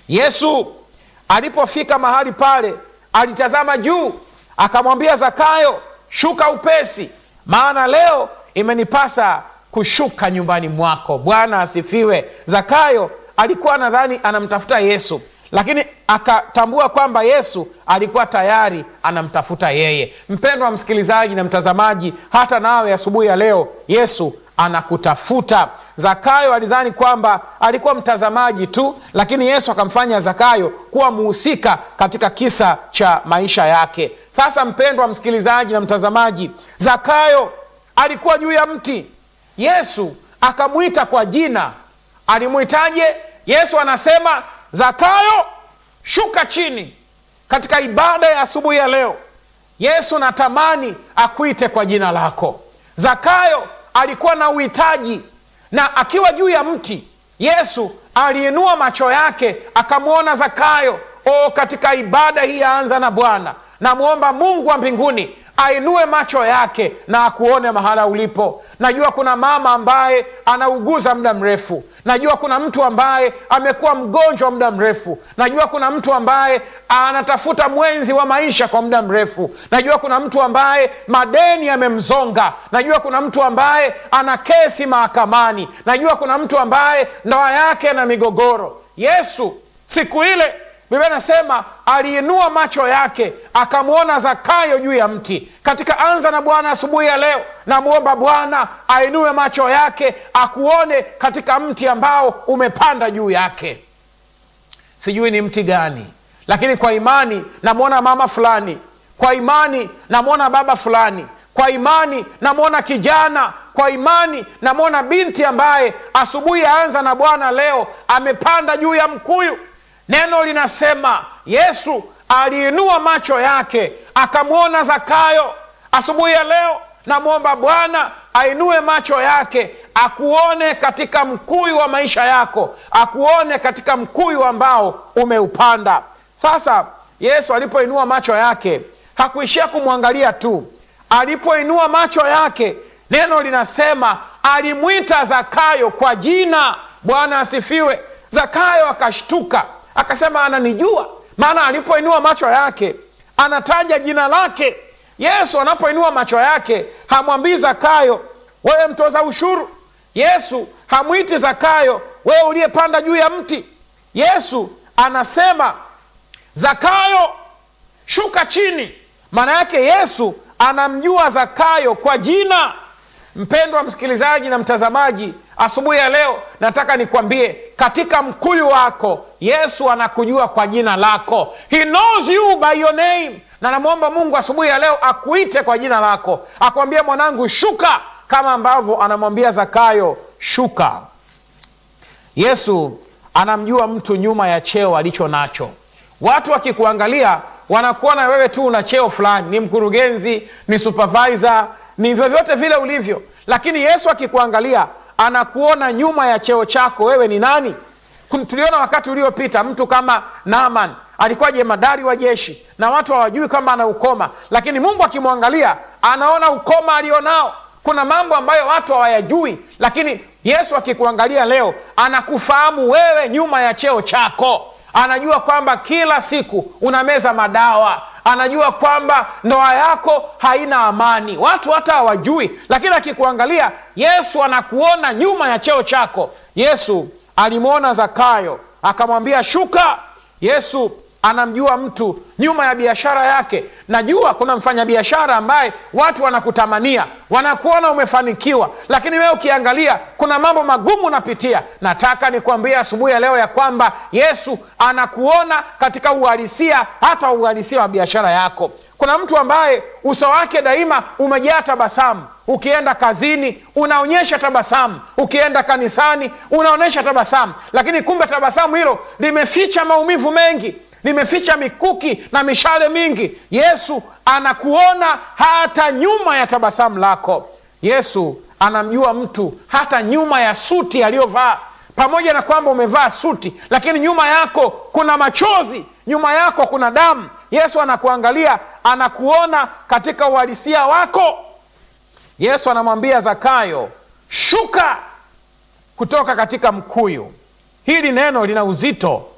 Yesu alipofika mahali pale, alitazama juu, akamwambia Zakayo, shuka upesi, maana leo imenipasa kushuka nyumbani mwako. Bwana asifiwe. Zakayo alikuwa nadhani anamtafuta Yesu, lakini akatambua kwamba Yesu alikuwa tayari anamtafuta yeye. Mpendwa msikilizaji na mtazamaji, hata nawe asubuhi ya leo Yesu anakutafuta. Zakayo alidhani kwamba alikuwa mtazamaji tu, lakini Yesu akamfanya Zakayo kuwa muhusika katika kisa cha maisha yake. Sasa mpendwa msikilizaji na mtazamaji, Zakayo alikuwa juu ya mti. Yesu akamwita kwa jina. Alimwitaje? Yesu anasema, Zakayo, shuka chini. Katika ibada ya asubuhi ya leo, Yesu natamani akuite kwa jina lako. Zakayo alikuwa na uhitaji, na akiwa juu ya mti, Yesu aliinua macho yake akamwona Zakayo. Katika ibada hii yaanza na Bwana, namwomba Mungu wa mbinguni ainue macho yake na akuone mahala ulipo. Najua kuna mama ambaye anauguza muda mrefu. Najua kuna mtu ambaye amekuwa mgonjwa muda mrefu. Najua kuna mtu ambaye anatafuta mwenzi wa maisha kwa muda mrefu. Najua kuna mtu ambaye madeni yamemzonga. Najua kuna mtu ambaye ana kesi mahakamani. Najua kuna mtu ambaye ndoa yake na migogoro. Yesu siku ile, Biblia inasema, aliinua macho yake akamwona Zakayo juu ya mti. Katika anza na Bwana asubuhi ya leo, namwomba Bwana ainue macho yake akuone katika mti ambao umepanda juu yake. Sijui ni mti gani, lakini kwa imani namwona mama fulani, kwa imani namwona baba fulani, kwa imani namwona kijana, kwa imani namwona binti ambaye asubuhi ya anza na Bwana leo amepanda juu ya mkuyu. Neno linasema Yesu aliinua macho yake akamwona Zakayo. Asubuhi ya leo namwomba Bwana ainue macho yake akuone katika mkuyu wa maisha yako, akuone katika mkuyu ambao umeupanda. Sasa Yesu alipoinua macho yake hakuishia kumwangalia tu. Alipoinua macho yake, neno linasema alimwita Zakayo kwa jina. Bwana asifiwe. Zakayo akashtuka, akasema ananijua, maana alipoinua macho yake anataja jina lake. Yesu anapoinua macho yake hamwambii Zakayo, wewe mtoza ushuru. Yesu hamwiti Zakayo, wewe uliyepanda juu ya mti. Yesu anasema, Zakayo, shuka chini. Maana yake Yesu anamjua Zakayo kwa jina. Mpendwa msikilizaji na mtazamaji, asubuhi ya leo nataka nikwambie, katika mkuyu wako Yesu anakujua kwa jina lako. He knows you by your name. Na namwomba Mungu asubuhi ya leo akuite kwa jina lako, akwambie, mwanangu shuka, kama ambavyo anamwambia Zakayo shuka. Yesu anamjua mtu nyuma ya cheo alicho nacho. Watu wakikuangalia wanakuona wewe tu una cheo fulani, ni mkurugenzi, ni supervisor, ni vyovyote vile ulivyo. Lakini Yesu akikuangalia anakuona nyuma ya cheo chako, wewe ni nani. Tuliona wakati uliopita mtu kama Naaman alikuwa jemadari wa jeshi na watu hawajui kama ana ukoma, lakini Mungu akimwangalia anaona ukoma alionao. Kuna mambo ambayo watu hawayajui, lakini Yesu akikuangalia leo anakufahamu wewe nyuma ya cheo chako. Anajua kwamba kila siku unameza madawa, anajua kwamba ndoa yako haina amani, watu hata hawajui, lakini akikuangalia Yesu anakuona nyuma ya cheo chako. Yesu alimwona Zakayo akamwambia shuka. Yesu anamjua mtu nyuma ya biashara yake. Najua kuna mfanyabiashara ambaye watu wanakutamania, wanakuona umefanikiwa, lakini wewe ukiangalia kuna mambo magumu unapitia. Nataka nikwambie asubuhi ya leo ya kwamba Yesu anakuona katika uhalisia, hata uhalisia wa biashara yako. Kuna mtu ambaye uso wake daima umejaa tabasamu. Ukienda kazini unaonyesha tabasamu, ukienda kanisani unaonyesha tabasamu, lakini kumbe tabasamu hilo limeficha maumivu mengi, limeficha mikuki na mishale mingi. Yesu anakuona hata nyuma ya tabasamu lako. Yesu anamjua mtu hata nyuma ya suti aliyovaa. Pamoja na kwamba umevaa suti, lakini nyuma yako kuna machozi, nyuma yako kuna damu. Yesu anakuangalia, anakuona katika uhalisia wako. Yesu anamwambia Zakayo, shuka kutoka katika mkuyu. Hili neno lina uzito